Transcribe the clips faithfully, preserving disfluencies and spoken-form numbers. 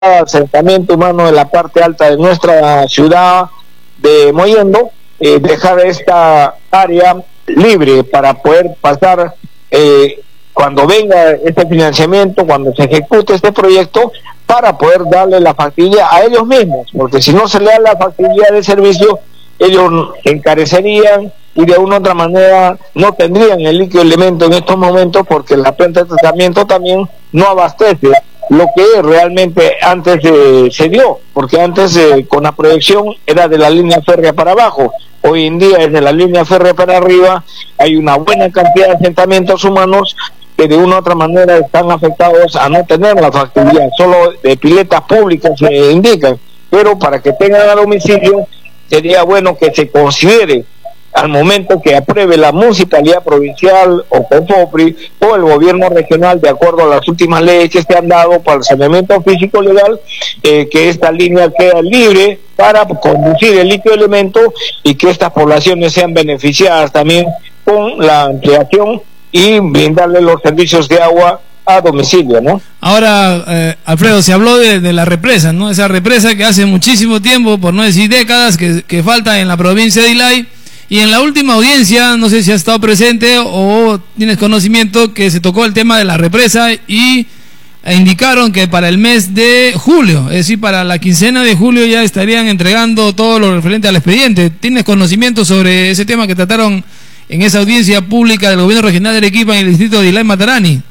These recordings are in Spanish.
asentamiento humano en la parte alta de nuestra ciudad de Mollendo, eh, dejar esta área libre para poder pasar eh, cuando venga este financiamiento, cuando se ejecute este proyecto, para poder darle la facilidad a ellos mismos, porque si no se le da la facilidad de servicio, ellos encarecerían y de una u otra manera no tendrían el líquido elemento en estos momentos, porque la planta de tratamiento también no abastece lo que realmente antes eh, se dio, porque antes eh, con la proyección era de la línea férrea para abajo, hoy en día es de la línea férrea para arriba. Hay una buena cantidad de asentamientos humanos que de una u otra manera están afectados a no tener la facilidad, solo de piletas públicas se indican, pero para que tengan a domicilio sería bueno que se considere al momento que apruebe la municipalidad provincial o COFOPRI o el gobierno regional, de acuerdo a las últimas leyes que se han dado para el saneamiento físico legal, eh, que esta línea quede libre para conducir el líquido elemento y que estas poblaciones sean beneficiadas también con la ampliación y brindarle los servicios de agua a domicilio, ¿no? Ahora, eh, Alfredo, se habló de, de la represa, ¿no? Esa represa que hace muchísimo tiempo, por no decir décadas, que, que falta en la provincia de Islay. Y en la última audiencia, no sé si has estado presente o tienes conocimiento, que se tocó el tema de la represa y indicaron que para el mes de julio, es decir, para la quincena de julio, ya estarían entregando todo lo referente al expediente. ¿Tienes conocimiento sobre ese tema que trataron en esa audiencia pública del gobierno regional de Arequipa en el distrito de Islay Matarani?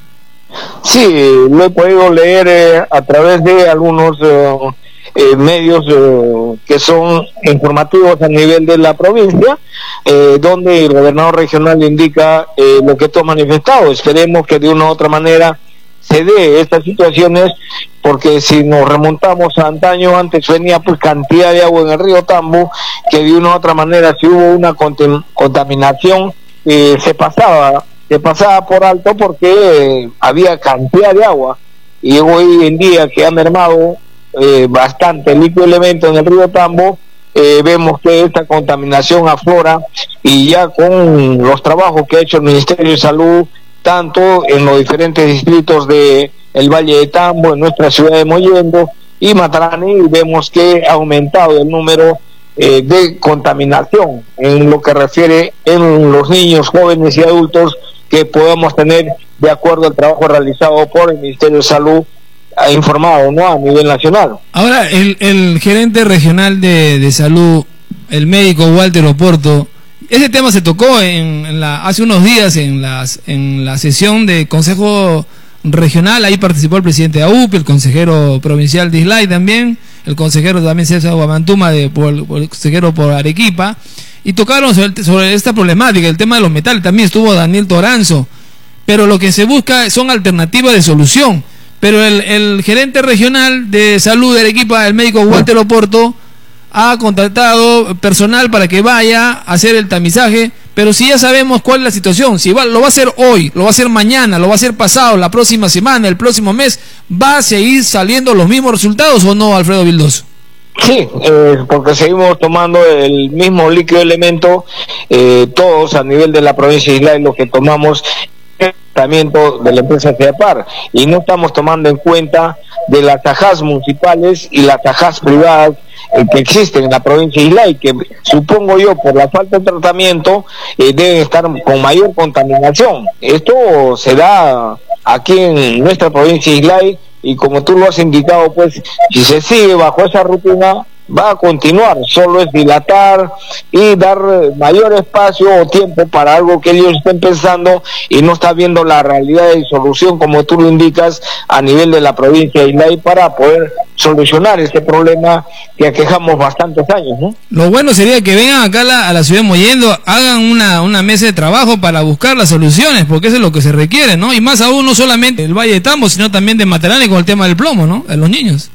Sí, lo he podido leer eh, a través de algunos eh, eh, medios eh, que son informativos a nivel de la provincia, eh, donde el gobernador regional indica eh, lo que tú has manifestado. Esperemos que de una u otra manera se dé estas situaciones, porque si nos remontamos a antaño, antes venía pues cantidad de agua en el río Tambo, que de una u otra manera si hubo una contem- contaminación eh, se pasaba se pasaba por alto porque eh, había cantidad de agua, y hoy en día que ha mermado eh, bastante el líquido elemento en el río Tambo, eh, vemos que esta contaminación aflora, y ya con los trabajos que ha hecho el Ministerio de Salud, tanto en los diferentes distritos de el Valle de Tambo, en nuestra ciudad de Mollendo y Matarani, vemos que ha aumentado el número eh, de contaminación en lo que refiere en los niños, jóvenes y adultos que podamos tener, de acuerdo al trabajo realizado por el Ministerio de Salud, ha informado, ¿no?, a nivel nacional. Ahora, el, el gerente regional de, de salud, el médico Walter Oporto, ese tema se tocó en, en la, hace unos días en, las, en la sesión de Consejo Regional. Ahí participó el presidente de A U P, el consejero provincial de Islay también, el consejero también César Guamantuma, de, por, por el consejero por Arequipa, y tocaron sobre, sobre esta problemática, el tema de los metales. También estuvo Daniel Toranzo, pero lo que se busca son alternativas de solución. Pero el, el gerente regional de salud de Arequipa, el médico Walter Oporto, ha contratado personal para que vaya a hacer el tamizaje, pero si ya sabemos cuál es la situación, si va, lo va a hacer hoy, lo va a hacer mañana, lo va a hacer pasado, la próxima semana, el próximo mes, ¿va a seguir saliendo los mismos resultados o no, Alfredo Vildoso? Sí, eh, porque seguimos tomando el mismo líquido elemento, eh, todos a nivel de la provincia de Islay, lo que tomamos el tratamiento de la empresa CEAPAR, y no estamos tomando en cuenta de las tajás municipales y las tajás privadas eh, que existen en la provincia de Islay, que supongo yo por la falta de tratamiento eh, deben estar con mayor contaminación. Esto se da aquí en nuestra provincia de Islay, y como tú lo has indicado, pues si se sigue bajo esa rutina va a continuar, solo es dilatar y dar mayor espacio o tiempo para algo que ellos estén pensando y no está viendo la realidad de solución, como tú lo indicas, a nivel de la provincia de Islay, para poder solucionar este problema que aquejamos bastantes años, ¿no? Lo bueno sería que vengan acá a la, a la ciudad de Mollendo, hagan una, una mesa de trabajo para buscar las soluciones, porque eso es lo que se requiere, ¿no? Y más aún, no solamente el Valle de Tambo, sino también de Matarani con el tema del plomo, ¿no?, de los niños.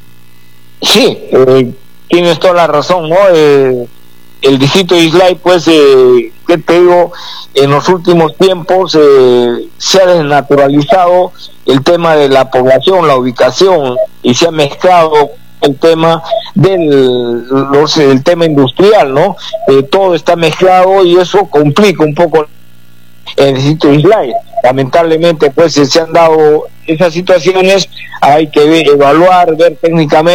Sí, eh, tienes toda la razón, ¿no? Eh, el distrito de Islay, pues, eh, ¿qué te digo? En los últimos tiempos eh, se ha desnaturalizado el tema de la población, la ubicación, y se ha mezclado el tema del los, el tema industrial, ¿no? Eh, todo está mezclado y eso complica un poco el distrito de Islay. Lamentablemente, pues, se han dado esas situaciones hay que ver, evaluar, ver técnicamente